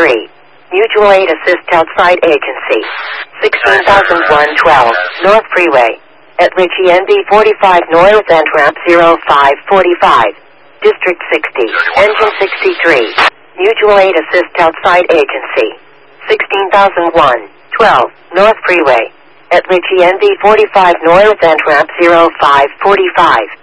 Mutual Aid Assist Outside Agency. 16,112 North Freeway. At Ritchie NB 45 North and Ramp 0545. District 60. Engine 63. Mutual Aid Assist Outside Agency. 16,112 North Freeway. At Ritchie NB 45 North and Ramp 0545.